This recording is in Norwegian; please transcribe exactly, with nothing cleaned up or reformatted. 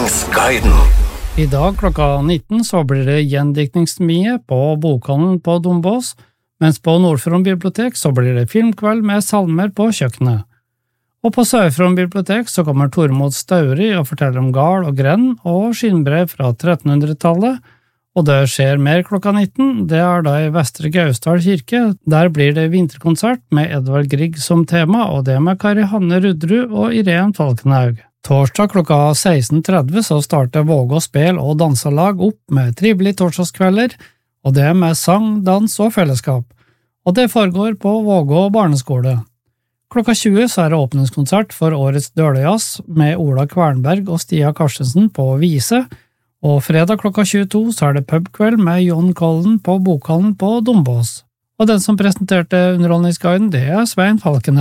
Underholdningsguiden. I dag klokka nitten så blir det gjendiktningsmie på Bokhandelen på Dombås, mens på Nordfron bibliotek så blir det filmkveld med salmer på kjøkkenet. Og på Sør-Fron bibliotek så kommer Tormod Stauri og forteller om gard og grenn og skinnbrev fra trettenhundretallet, og det skjer mer klokka nitten, det er da i Vestre Gausdal kirke. Der blir det vinterkonsert med Edvard Grieg som tema, og det med Kari Hanne Rudrud og Irene Falkenhaug. Torsdag klokka seksten tretti så starter Vågå spel og danselag opp med trivelige torsdagskvelder, og det med sang, dans og fellesskap. Og det foregår på Vågå barneskole. Klokka tjue så er det åpningskonsert for årets Dølejazz med Ola Kvernberg og Stia Karstensen på Vise, og fredag klokka tjueto så er det pubkveld med John Collen på Bokhallen på Dombås. Og den som presenterte Underholdningsguiden, det er Svein Falkenhaug.